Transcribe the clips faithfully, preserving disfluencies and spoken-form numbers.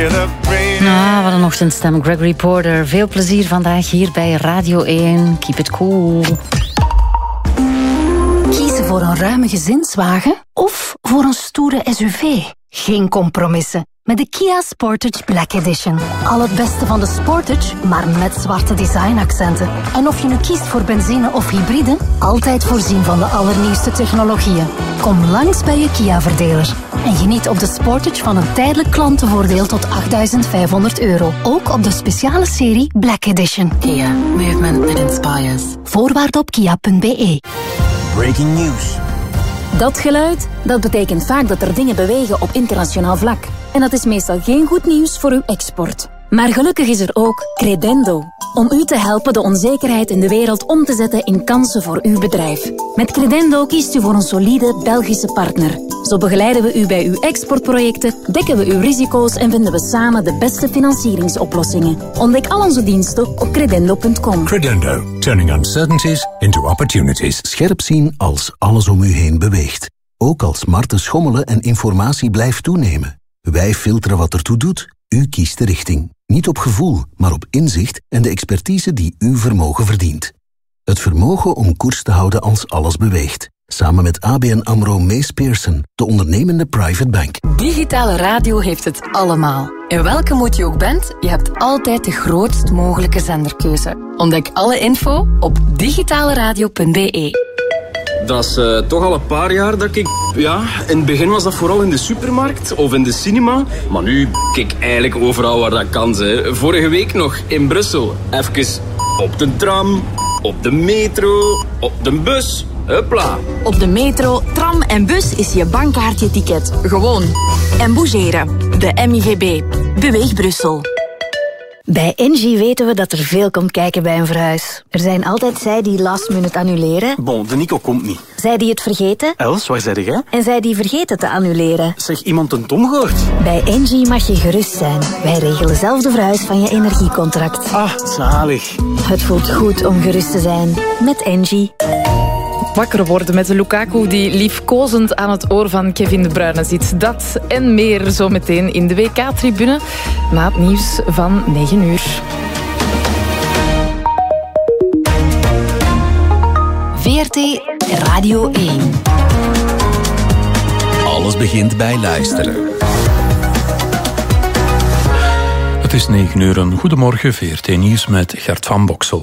hear the rain. Ah, wat een ochtendstem, Gregory Porter. Veel plezier vandaag hier bij Radio één. Keep it cool. Kiezen voor een ruime gezinswagen of voor een stoere S U V? Geen compromissen. Met de Kia Sportage Black Edition. Al het beste van de Sportage, maar met zwarte designaccenten. En of je nu kiest voor benzine of hybride, altijd voorzien van de allernieuwste technologieën. Kom langs bij je Kia-verdeler. En geniet op de Sportage van een tijdelijk klantenvoordeel tot achtduizend vijfhonderd euro. Ook op de speciale serie Black Edition. Kia. Movement that inspires. Voorwaarden op kia punt b e. Breaking news. Dat geluid, dat betekent vaak dat er dingen bewegen op internationaal vlak. En dat is meestal geen goed nieuws voor uw export. Maar gelukkig is er ook Credendo. Om u te helpen de onzekerheid in de wereld om te zetten in kansen voor uw bedrijf. Met Credendo kiest u voor een solide Belgische partner. Zo begeleiden we u bij uw exportprojecten, dekken we uw risico's en vinden we samen de beste financieringsoplossingen. Ontdek al onze diensten op credendo punt com. Credendo. Turning uncertainties into opportunities. Scherp zien als alles om u heen beweegt. Ook als smarten schommelen en informatie blijft toenemen. Wij filteren wat ertoe doet. U kiest de richting. Niet op gevoel, maar op inzicht en de expertise die uw vermogen verdient. Het vermogen om koers te houden als alles beweegt. Samen met A B N AMRO Mees Pearson, de ondernemende private bank. Digitale radio heeft het allemaal. In welke moed je ook bent, je hebt altijd de grootst mogelijke zenderkeuze. Ontdek alle info op digitale radio punt b e. Dat is uh, toch al een paar jaar dat ik... Ja, in het begin was dat vooral in de supermarkt of in de cinema. Maar nu kijk eigenlijk overal waar dat kan. Hè. Vorige week nog in Brussel. Even op de tram, op de metro, op de bus. Hupla. Op de metro, tram en bus is je bankkaartje-ticket gewoon. En bougeren. De M I V B. Beweeg Brussel. Bij Engie weten we dat er veel komt kijken bij een verhuis. Er zijn altijd zij die last minute annuleren. Bon, de Nico komt niet. Zij die het vergeten. Els, waar zei jij? En zij die vergeten te annuleren. Zeg, iemand een Tom gehoord? Bij Engie mag je gerust zijn. Wij regelen zelf de verhuis van je energiecontract. Ah, zalig. Het voelt goed om gerust te zijn. Met Engie. Wakker worden met de Lukaku die liefkozend aan het oor van Kevin De Bruyne zit. Dat en meer zometeen in de W K-tribune na het nieuws van negen uur. V R T Radio één. Alles begint bij luisteren. Het is negen uur. Een goedemorgen, V R T Nieuws met Gert van Boksel.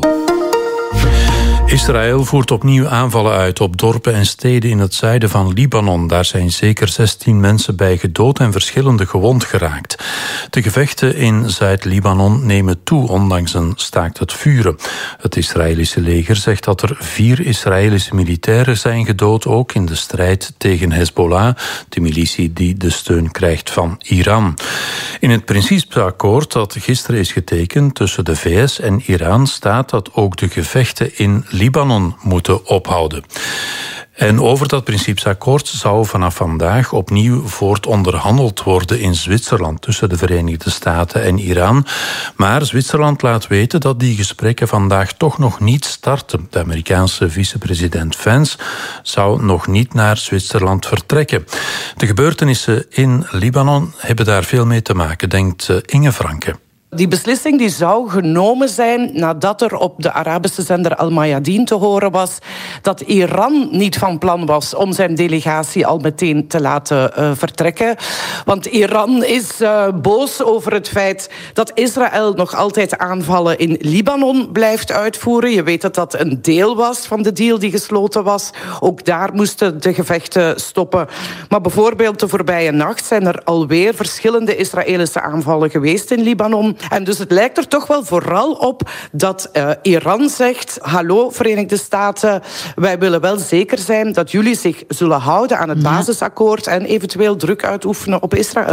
Israël voert opnieuw aanvallen uit op dorpen en steden in het zuiden van Libanon. Daar zijn zeker zestien mensen bij gedood en verschillende gewond geraakt. De gevechten in Zuid-Libanon nemen toe, ondanks een staakt het vuren. Het Israëlische leger zegt dat er vier Israëlische militairen zijn gedood, ook in de strijd tegen Hezbollah, de militie die de steun krijgt van Iran. In het principeakkoord dat gisteren is getekend tussen de V S en Iran staat dat ook de gevechten in Libanon moeten ophouden. En over dat principeakkoord zou vanaf vandaag opnieuw voortonderhandeld worden in Zwitserland tussen de Verenigde Staten en Iran. Maar Zwitserland laat weten dat die gesprekken vandaag toch nog niet starten. De Amerikaanse vicepresident Vance zou nog niet naar Zwitserland vertrekken. De gebeurtenissen in Libanon hebben daar veel mee te maken, denkt Inge Franke. Die beslissing die zou genomen zijn nadat er op de Arabische zender Al Mayadeen te horen was dat Iran niet van plan was om zijn delegatie al meteen te laten uh, vertrekken. Want Iran is uh, boos over het feit dat Israël nog altijd aanvallen in Libanon blijft uitvoeren. Je weet dat dat een deel was van de deal die gesloten was. Ook daar moesten de gevechten stoppen. Maar bijvoorbeeld de voorbije nacht zijn er alweer verschillende Israëlische aanvallen geweest in Libanon. En dus het lijkt er toch wel vooral op dat uh, Iran zegt: hallo Verenigde Staten, wij willen wel zeker zijn dat jullie zich zullen houden aan het basisakkoord en eventueel druk uitoefenen op Israël.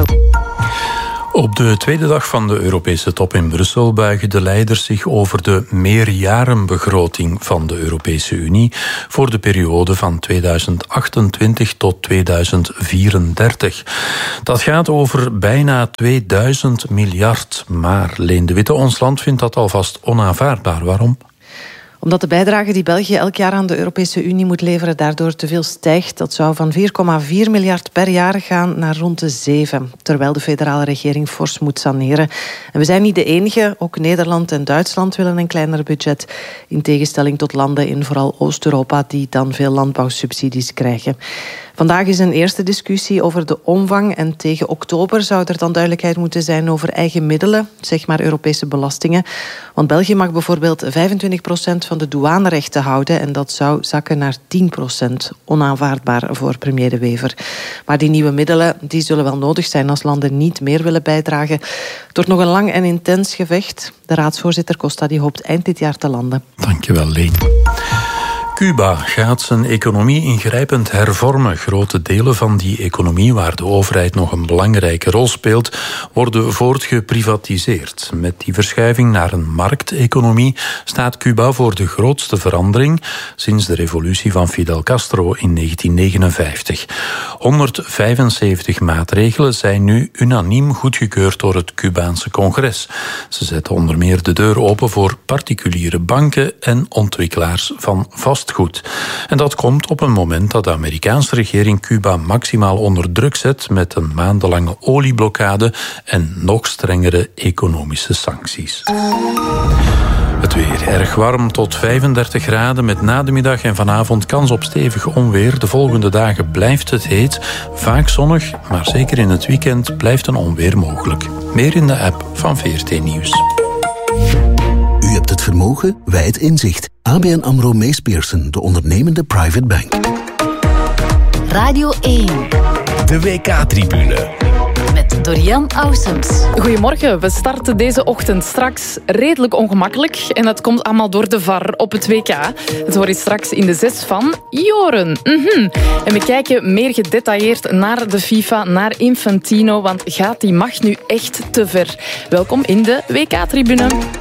Op de tweede dag van de Europese top in Brussel buigen de leiders zich over de meerjarenbegroting van de Europese Unie voor de periode van tweeduizend achtentwintig tot tweeduizend vierendertig. Dat gaat over bijna tweeduizend miljard. Maar Leen de Witte, ons land vindt dat alvast onaanvaardbaar. Waarom? Omdat de bijdrage die België elk jaar aan de Europese Unie moet leveren daardoor te veel stijgt. Dat zou van vier komma vier miljard per jaar gaan naar rond de zeven. Terwijl de federale regering fors moet saneren. En we zijn niet de enige. Ook Nederland en Duitsland willen een kleiner budget. In tegenstelling tot landen in vooral Oost-Europa die dan veel landbouwsubsidies krijgen. Vandaag is een eerste discussie over de omvang en tegen oktober zou er dan duidelijkheid moeten zijn over eigen middelen, zeg maar Europese belastingen. Want België mag bijvoorbeeld vijfentwintig procent van de douanerechten houden en dat zou zakken naar tien procent. Onaanvaardbaar voor premier De Wever. Maar die nieuwe middelen die zullen wel nodig zijn als landen niet meer willen bijdragen. Het wordt nog een lang en intens gevecht. De raadsvoorzitter Costa die hoopt eind dit jaar te landen. Dankjewel, Leen. Cuba gaat zijn economie ingrijpend hervormen. Grote delen van die economie, waar de overheid nog een belangrijke rol speelt, worden voortgeprivatiseerd. Met die verschuiving naar een markteconomie staat Cuba voor de grootste verandering sinds de revolutie van Fidel Castro in negentien negenenvijftig. honderdvijfenzeventig maatregelen zijn nu unaniem goedgekeurd door het Cubaanse congres. Ze zetten onder meer de deur open voor particuliere banken en ontwikkelaars van vast goed. En dat komt op een moment dat de Amerikaanse regering Cuba maximaal onder druk zet met een maandenlange olieblokkade en nog strengere economische sancties. Het weer erg warm tot vijfendertig graden met na de middag en vanavond kans op stevig onweer. De volgende dagen blijft het heet, vaak zonnig, maar zeker in het weekend blijft een onweer mogelijk. Meer in de app van V R T Nieuws. U hebt het vermogen, wij het inzicht. A B N AMRO Mees Pierson, de ondernemende private bank. Radio één. De W K-tribune. Met Dorian Aussems. Goedemorgen, we starten deze ochtend straks redelijk ongemakkelijk. En dat komt allemaal door de V A R op het W K. Dat hoor je straks in de zes van Joren. Mm-hmm. En we kijken meer gedetailleerd naar de FIFA, naar Infantino. Want gaat die macht nu echt te ver? Welkom in de W K-tribune.